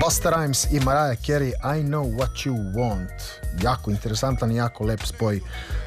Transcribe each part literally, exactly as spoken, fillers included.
Busta Rhymes i Mariah Carey, I Know What You Want. Jako interesantan i jako lep spoj.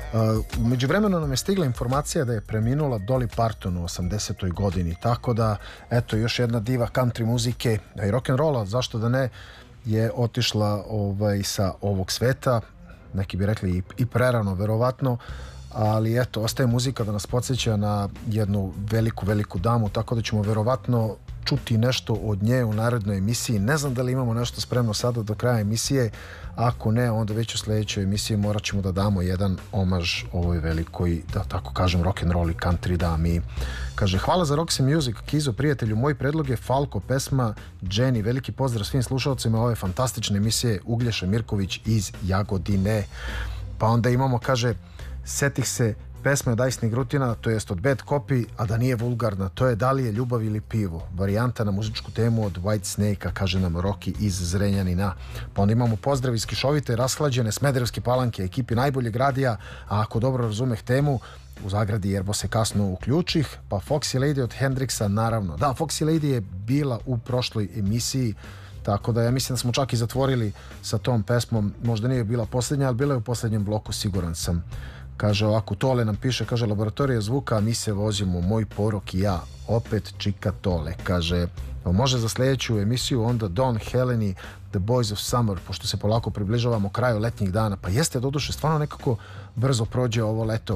Uh, umeđu vremenu nam je stigla informacija da je preminula Dolly Parton u osamdesetoj godini, tako da, eto, još jedna diva country muzike i rock'n'rolla, zašto da ne, je otišla ovaj, sa ovog sveta, neki bi rekli i, i prerano, verovatno, ali eto, ostaje muzika da nas podsjeća na jednu veliku, veliku damu, tako da ćemo verovatno čuti nešto od nje u narednoj emisiji. Ne znam da li imamo nešto spremno sada do kraja emisije, ako ne, onda već u sledećoj emisiji morat ćemo da damo jedan omaž ovoj velikoj, da tako kažem, rock'n'roll i country dami. Kaže, hvala za Roxy Music, Kizo, prijatelju, moj predlog je Falko, pesma Jenny. Veliki pozdrav svim slušalcima ove fantastične emisije, Uglješa Mirković iz Jagodine. Pa onda imamo, kaže, setih se pesme od Ajsnih Grutina, to jest od Bad Copy, a da nije vulgarna, to je Da li je ljubav ili pivo. Varijanta na muzičku temu od White Snake-a, kaže nam Roki iz Zrenjanina. Pa onda imamo pozdrav iz kišovite, rashlađene Smederevske Palanke, ekipi najboljeg radija, a ako dobro razumeh temu, u zagradi Jerbo se kasno uključih. Pa Foxy Lady od Hendrixa, naravno. Da, Foxy Lady je bila u prošloj emisiji, tako da ja mislim da smo čak i zatvorili sa tom pesmom. Možda nije bila posljednja, ali bila je u posljednjem bloku, siguran sam. Kaže ovako, Tole nam piše, kaže, laboratorija zvuka, mi se vozimo, moj porok i ja, opet čika Tole. Kaže, može za sljedeću emisiju onda Don Heleni, The Boys of Summer, pošto se polako približavamo kraju letnjih dana. Pa jeste, doduše, stvarno nekako brzo prođe ovo leto.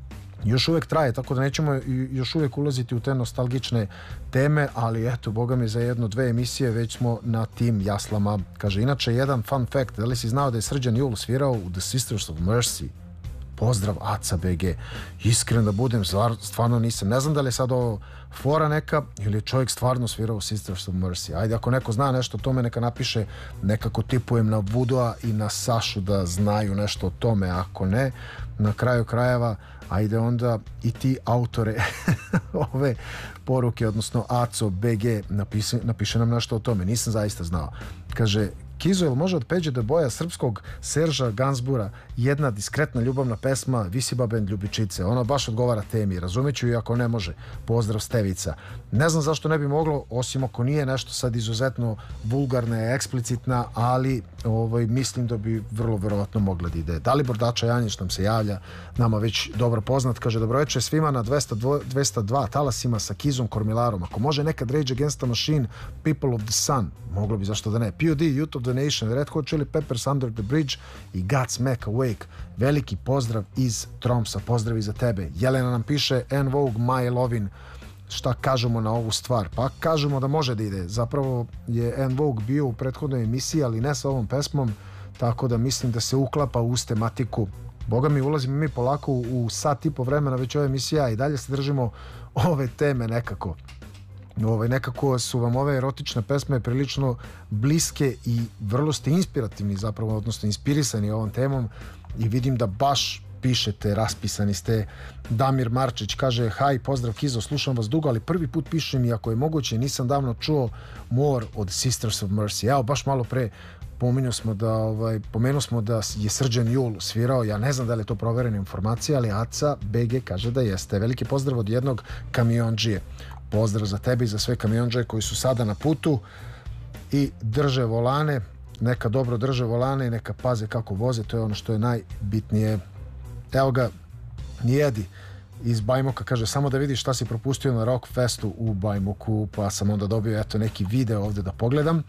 Još uvijek traje, tako da nećemo još uvijek ulaziti u te nostalgične teme, ali eto, boga mi, za jedno, dve emisije već smo na tim jaslama. Kaže, inače, jedan fun fact, da li si znao da je Srđan Jul svirao u The Sisters of Mercy? Pozdrav, Aca B G. Iskren da budem, stvarno nisam. Ne znam da li je sad ovo fora neka ili je čovjek stvarno svirao Sisters of Mercy. Ajde, ako neko zna nešto o tome, neka napiše. Nekako tipujem na Vudoa i na Sašu da znaju nešto o tome. Ako ne, na kraju krajeva, ajde onda i ti autore ove poruke, odnosno Aco B G, napiše, napiše nam nešto o tome. Nisam zaista znao. Kaže, Kizo, jel može od Peđe do boja srpskog Serža Gansbura jedna diskretna ljubavna pesma Visiba band Ljubičice? Ona baš odgovara temi, razumeću, i ako ne može. Pozdrav, Stevica. Ne znam zašto ne bi moglo, osim ako nije nešto sad izuzetno vulgarna i eksplicitna, ali ovaj, mislim da bi vrlo verovatno mogla da ide. Dalibor Dača Janjić nam se javlja, nama već dobro poznat, kaže, dobroveče svima na dvesta dva talasima sa Kizom Kormilarom. Ako može nekad Rage Against the Machine, People of the Sun, moglo bi, zašto da ne. P O D, Youth of the Nation, Red Hot Chili Peppers, Under the Bridge i Godsmack Awake. Veliki pozdrav iz Tromsa, pozdrav i za tebe. Jelena nam piše, En Vogue, My Lovin'. Šta kažemo na ovu stvar? Pa kažemo da može da ide. Zapravo je En Vogue bio u prethodnoj emisiji, ali ne sa ovom pesmom, tako da mislim da se uklapa u tematiku. Boga mi, ulazimo mi polako u sat i po vremena već ove emisija i dalje se držimo ove teme nekako. Ove, nekako su vam ove erotične pesme prilično bliske i vrlo ste inspirativni, zapravo, odnosno inspirisani ovom temom, i vidim da baš pišete, raspisani ste. Damir Marčić kaže, haj, pozdrav Kizo, slušam vas dugo, ali prvi put pišem i ako je moguće, nisam davno čuo More od Sisters of Mercy. Evo, baš malo pre pomenuo smo da, ovaj, pomenuo smo da je Srđan Jul svirao, ja ne znam da li je to proverena informacija, ali Aca B G kaže da jeste. Veliki pozdrav od jednog kamionđije. Pozdrav za tebe i za sve kamionđe koji su sada na putu i drže volane, neka dobro drže volane i neka paze kako voze, to je ono što je najbitnije. Evo ga, Nijedi iz Bajmoka, kaže, samo da vidiš šta si propustio na Rock Festu u Bajmoku, pa sam onda dobio eto neki video ovdje da pogledam.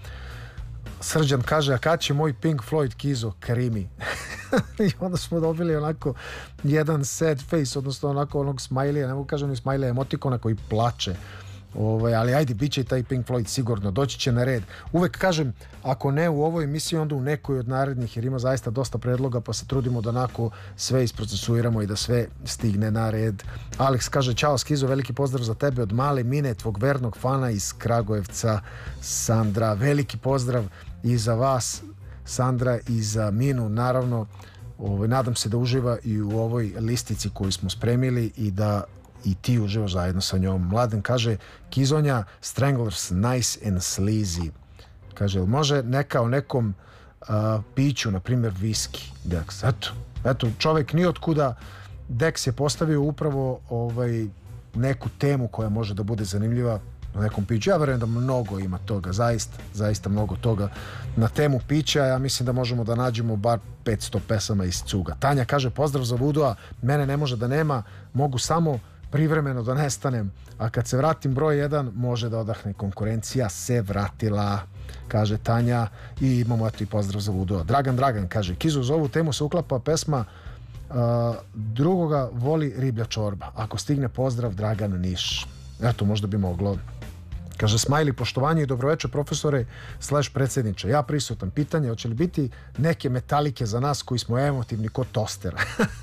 Srđan kaže, a kad će moj Pink Floyd Kizo krimi? I onda smo dobili onako jedan sad face, odnosno onako onog smajlija, ne mogu kažem ni smajlija, emotikona koji plače. Ovaj, ali ajde, bit će i taj Pink Floyd sigurno, doći će na red. Uvek kažem, ako ne u ovoj emisiji, onda u nekoj od narednih, jer ima zaista dosta predloga, pa se trudimo da onako sve isprocesuiramo i da sve stigne na red. Alex kaže, čao Skizo, veliki pozdrav za tebe od male Mine, tvog vernog fana iz Kragujevca. Sandra, veliki pozdrav i za vas, Sandra, i za Minu, naravno. Ovaj, nadam se da uživa i u ovoj listici koju smo spremili i da i ti uživaš zajedno sa njom. Mladen kaže, Kizonja, Stranglers, nice and sleazy. Kaže, može neka o nekom uh, piću, na primjer viski, Dex. Eto, eto, čovjek ni otkuda, Dex je postavio upravo ovaj, neku temu koja može da bude zanimljiva. u nekom piću. Ja verujem da mnogo ima toga, zaista, zaista mnogo toga na temu pića. Ja mislim da možemo da nađemo bar petsto pesama iz cuga. Tanja kaže, pozdrav za Vudua, mene ne može da nema, mogu samo privremeno da nestanem, a kad se vratim broj jedan, može da odahne. Konkurencija se vratila, kaže Tanja. I imamo eto i pozdrav za Vudua. Dragan Dragan kaže, Kizu, uz ovu temu se uklapa pesma uh, drugoga voli riblja čorba. Ako stigne pozdrav, Dragan Niš. Eto, možda bi moglo. Kaže, smajli, poštovanje i dobroveče profesore slash predsjedniče. Ja prisutan. Pitanje, hoće li biti neke metalike za nas koji smo emotivni kod tostera?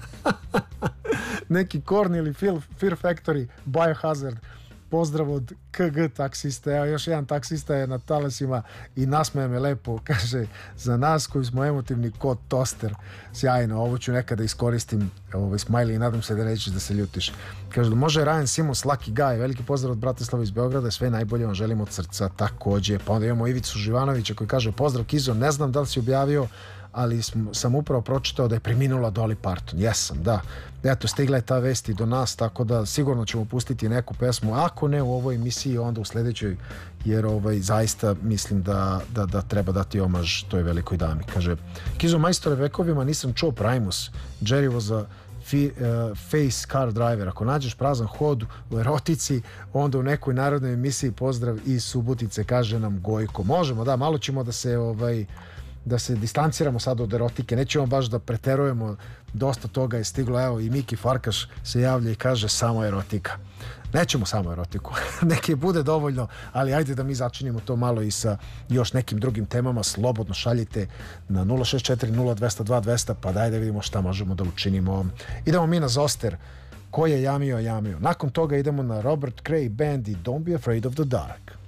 Neki Korn ili Fear Factory, Biohazard. Pozdrav od K G taksista. Evo, još jedan taksista je na talasima i nasmeje me lepo. Kaže, za nas koji smo emotivni kod toster. Sjajno, ovo ću nekada iskoristim, ovaj, smajli, i nadam se da nećeš da se ljutiš. Kaže, može Ryan Simons, Lucky Guy, veliki pozdrav od Bratislava iz Beograda, sve najbolje vam želim od srca, takođe. Pa onda imamo Ivicu Živanovića koji kaže, pozdrav Kizo, ne znam da li si objavio, ali sam upravo pročitao da je preminula Dolly Parton. Jesam, da. Eto, stigla je ta vest i do nas, tako da sigurno ćemo pustiti neku pesmu, ako ne u ovoj emisiji, onda u sledećoj, jer ovaj, zaista mislim da, da, da treba dati omaž toj velikoj dami. Kaže, Kizo, majstore, vekovima nisam čuo Primus, Jerry was a fi, uh, face car driver. Ako nađeš prazan hod u erotici, onda u nekoj narodnoj emisiji pozdrav iz Subotice, kaže nam Gojko. Možemo, da, malo ćemo da se ovaj da se distanciramo sad od erotike, nećemo baš da preterujemo, dosta toga je stiglo, evo i Miki Farkaš se javlja i kaže samo erotika. Nećemo samo erotiku, neke bude dovoljno, ali ajde da mi začinimo to malo i sa još nekim drugim temama. Slobodno šaljite na nula šest četiri nula dva nula dva dvesta, pa daj da vidimo šta možemo da učinimo. Idemo mi na Zoster, ko je jamio, jamio. Nakon toga idemo na Robert Cray Band i Don't Be Afraid of the Dark.